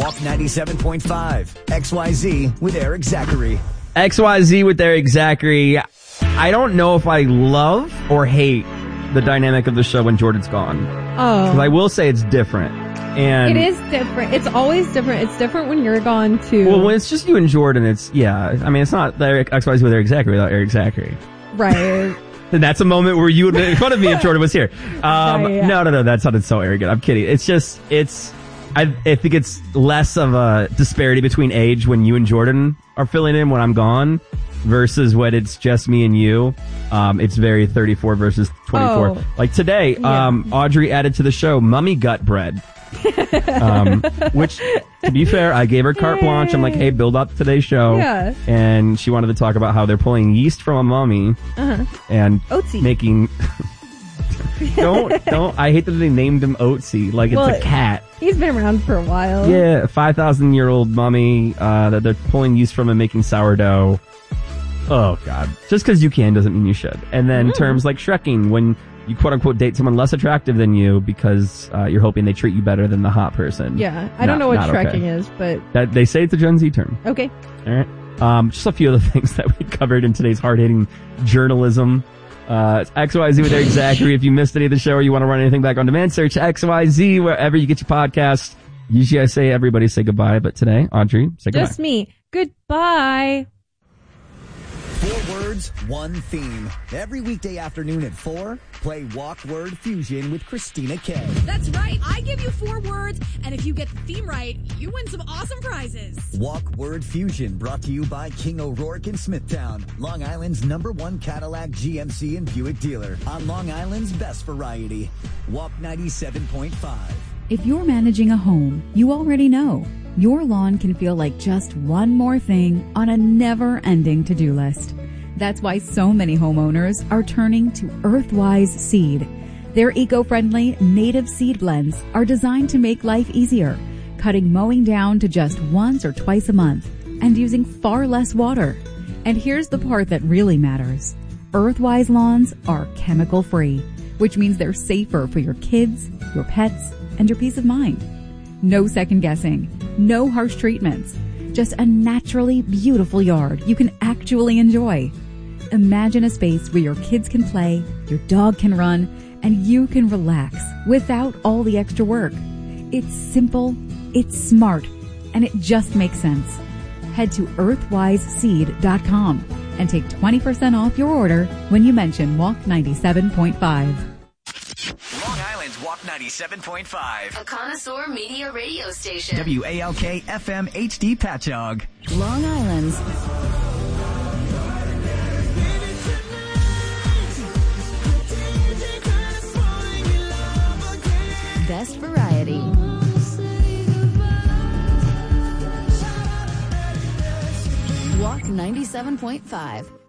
Walk 97.5. XYZ with Eric Zachary. XYZ with Eric Zachary. I don't know if I love or hate the dynamic of the show when Jordan's gone. Oh. 'Cause I will say it's different. And it is different. It's always different. It's different when you're gone, too. Well, when it's just you and Jordan, it's, yeah. I mean, it's not the XYZ with Eric Zachary without Eric Zachary. Right. And that's a moment where you would make fun of me if Jordan was here. Right. No, that sounded so arrogant. I'm kidding. It's just, I think it's less of a disparity between age when you and Jordan are filling in when I'm gone versus when it's just me and you. It's very 34 versus 24. Oh. Like today, Audrey added to the show mummy gut bread. Which, to be fair, I gave her carte blanche. I'm like, hey, build up today's show. Yeah. And she wanted to talk about how they're pulling yeast from a mummy and Oatsy. making... don't. I hate that they named him Oatsy like it's a cat. He's been around for a while. Yeah, a 5,000-year-old mummy that they're pulling yeast from and making sourdough. Oh, God. Just because you can doesn't mean you should. And then terms like shrekking, when you quote-unquote date someone less attractive than you because you're hoping they treat you better than the hot person. Yeah, I don't know what shrekking is, but... That, they say it's a Gen Z term. Okay. All right. Just a few of the things that we covered in today's hard-hitting journalism. It's XYZ with Eric Zachary. If you missed any of the show or you want to run anything back on demand, search XYZ wherever you get your podcast. Usually I say everybody say goodbye, but today, Audrey, say goodbye. Just me. Goodbye. 4 words, 1 theme. Every weekday afternoon at 4, play Walk Word Fusion with Christina K. That's right. I give you 4 words, and if you get the theme right, you win some awesome prizes. Walk Word Fusion, brought to you by King O'Rourke in Smithtown, Long Island's #1 Cadillac, GMC, and Buick dealer. On Long Island's best variety. Walk 97.5. If you're managing a home, you already know your lawn can feel like just one more thing on a never-ending to-do list. That's why so many homeowners are turning to Earthwise Seed. Their eco-friendly native seed blends are designed to make life easier, cutting mowing down to just once or twice a month and using far less water. And here's the part that really matters. Earthwise lawns are chemical-free, which means they're safer for your kids, your pets, and your peace of mind. No second guessing, no harsh treatments, just a naturally beautiful yard you can actually enjoy. Imagine a space where your kids can play, your dog can run, and you can relax without all the extra work. It's simple, it's smart, and it just makes sense. Head to earthwiseseed.com and take 20% off your order when you mention Walk 97.5. Long Island's Walk 97.5. A connoisseur media radio station. WALK FM HD Patchogue. Long Island's best variety. Walk 97.5.